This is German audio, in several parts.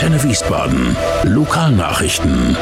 Antenne Wiesbaden. Lokalnachrichten.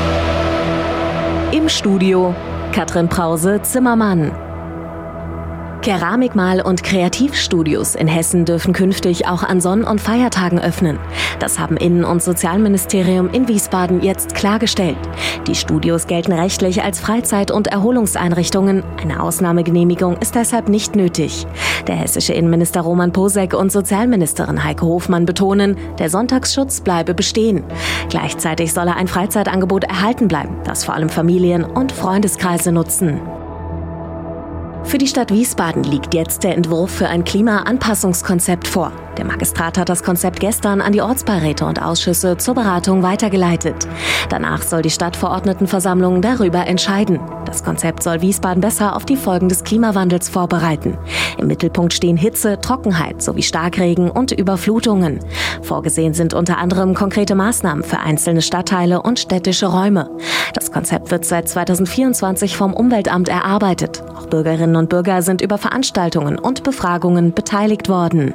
Im Studio Katrin Prause-Zimmermann. Keramikmal- und Kreativstudios in Hessen dürfen künftig auch an Sonn- und Feiertagen öffnen. Das haben Innen- und Sozialministerium in Wiesbaden jetzt klargestellt. Die Studios gelten rechtlich als Freizeit- und Erholungseinrichtungen. Eine Ausnahmegenehmigung ist deshalb nicht nötig. Der hessische Innenminister Roman Posek und Sozialministerin Heike Hofmann betonen, der Sonntagsschutz bleibe bestehen. Gleichzeitig solle ein Freizeitangebot erhalten bleiben, das vor allem Familien und Freundeskreise nutzen. Für die Stadt Wiesbaden liegt jetzt der Entwurf für ein Klimaanpassungskonzept vor. Der Magistrat hat das Konzept gestern an die Ortsbeiräte und Ausschüsse zur Beratung weitergeleitet. Danach soll die Stadtverordnetenversammlung darüber entscheiden. Das Konzept soll Wiesbaden besser auf die Folgen des Klimawandels vorbereiten. Im Mittelpunkt stehen Hitze, Trockenheit sowie Starkregen und Überflutungen. Vorgesehen sind unter anderem konkrete Maßnahmen für einzelne Stadtteile und städtische Räume. Das Konzept wird seit 2024 vom Umweltamt erarbeitet. Auch Bürgerinnen und Bürger sind über Veranstaltungen und Befragungen beteiligt worden.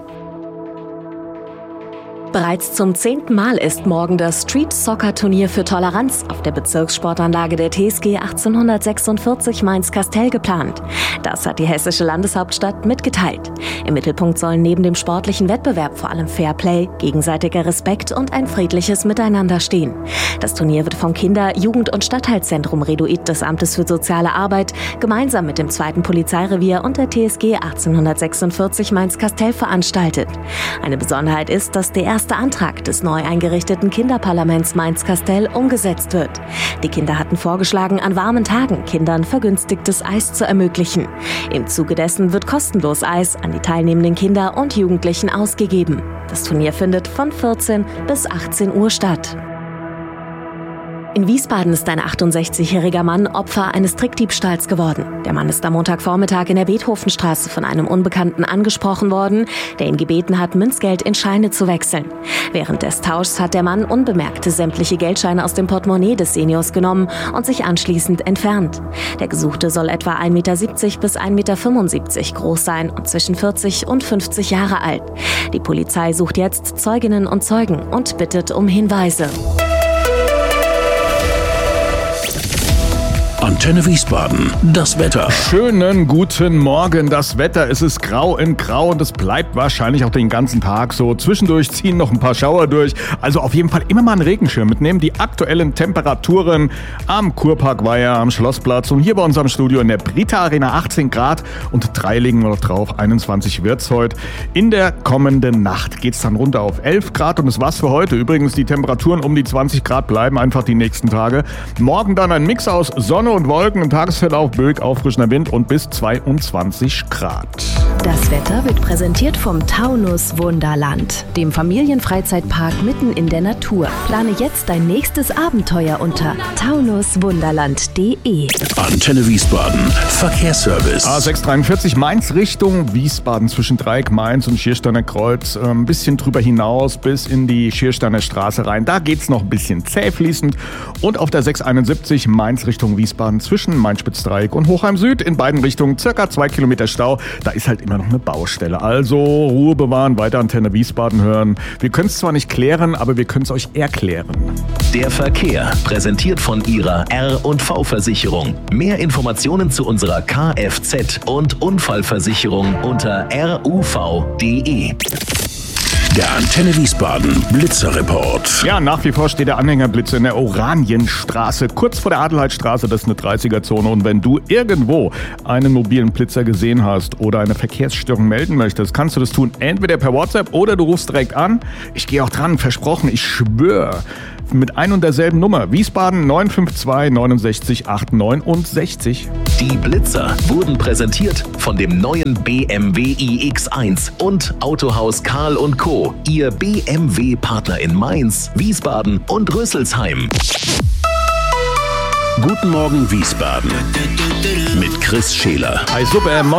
Bereits zum 10. Mal ist morgen das Street-Soccer-Turnier für Toleranz auf der Bezirkssportanlage der TSG 1846 Mainz-Kastel geplant. Das hat die hessische Landeshauptstadt mitgeteilt. Im Mittelpunkt sollen neben dem sportlichen Wettbewerb vor allem Fairplay, gegenseitiger Respekt und ein friedliches Miteinander stehen. Das Turnier wird vom Kinder-, Jugend- und Stadtteilzentrum Reduit des Amtes für soziale Arbeit gemeinsam mit dem 2. Polizeirevier und der TSG 1846 Mainz-Kastel veranstaltet. Eine Besonderheit ist, dass der erste Antrag des neu eingerichteten Kinderparlaments Mainz-Kastel umgesetzt wird. Die Kinder hatten vorgeschlagen, an warmen Tagen Kindern vergünstigtes Eis zu ermöglichen. Im Zuge dessen wird kostenlos Eis an die teilnehmenden Kinder und Jugendlichen ausgegeben. Das Turnier findet von 14 bis 18 Uhr statt. In Wiesbaden ist ein 68-jähriger Mann Opfer eines Trickdiebstahls geworden. Der Mann ist am Montagvormittag in der Beethovenstraße von einem Unbekannten angesprochen worden, der ihn gebeten hat, Münzgeld in Scheine zu wechseln. Während des Tauschs hat der Mann unbemerkt sämtliche Geldscheine aus dem Portemonnaie des Seniors genommen und sich anschließend entfernt. Der Gesuchte soll etwa 1,70 Meter bis 1,75 Meter groß sein und zwischen 40 und 50 Jahre alt. Die Polizei sucht jetzt Zeuginnen und Zeugen und bittet um Hinweise. Antenne Wiesbaden, das Wetter. Schönen guten Morgen. Das Wetter, es ist grau in grau und es bleibt wahrscheinlich auch den ganzen Tag so. Zwischendurch ziehen noch ein paar Schauer durch. Also auf jeden Fall immer mal einen Regenschirm mitnehmen. Die aktuellen Temperaturen am Kurparkweiher, am Schlossplatz und hier bei unserem Studio in der Brita Arena 18 Grad und 3 legen wir noch drauf. 21 wird's heute. In der kommenden Nacht geht's dann runter auf 11 Grad und das war's für heute. Übrigens, die Temperaturen um die 20 Grad bleiben einfach die nächsten Tage. Morgen dann ein Mix aus Sonne und Wolken, im Tagesverlauf böig, auffrischender Wind und bis 22 Grad. Das Wetter wird präsentiert vom Taunus Wunderland, dem Familienfreizeitpark mitten in der Natur. Plane jetzt dein nächstes Abenteuer unter taunuswunderland.de. Antenne Wiesbaden, Verkehrsservice. A643 Mainz Richtung Wiesbaden zwischen Dreieck Mainz und Schiersteiner Kreuz. Ein bisschen drüber hinaus bis in die Schiersteiner Straße rein. Da geht's noch ein bisschen zäh fließend. Und auf der 671 Mainz Richtung Wiesbaden zwischen Mainz-Spitzdreieck und Hochheim Süd in beiden Richtungen circa 2 Kilometer Stau. Da ist halt immer noch eine Baustelle. Also Ruhe bewahren, weiter Antenne Wiesbaden hören. Wir können es zwar nicht klären, aber wir können es euch erklären. Der Verkehr, präsentiert von Ihrer R&V-Versicherung. Mehr Informationen zu unserer Kfz- und Unfallversicherung unter ruv.de. Der Antenne Wiesbaden Blitzerreport. Ja, nach wie vor steht der Anhängerblitz in der Oranienstraße, kurz vor der Adelheidstraße. Das ist eine 30er-Zone. Und wenn du irgendwo einen mobilen Blitzer gesehen hast oder eine Verkehrsstörung melden möchtest, kannst du das tun, entweder per WhatsApp oder du rufst direkt an. Ich gehe auch dran, versprochen, ich schwöre. Mit ein und derselben Nummer. Wiesbaden 952 69 869. Die Blitzer wurden präsentiert von dem neuen BMW iX1 und Autohaus Karl & Co. Ihr BMW-Partner in Mainz, Wiesbaden und Rüsselsheim. Guten Morgen Wiesbaden mit Chris Scheler. Hi, super.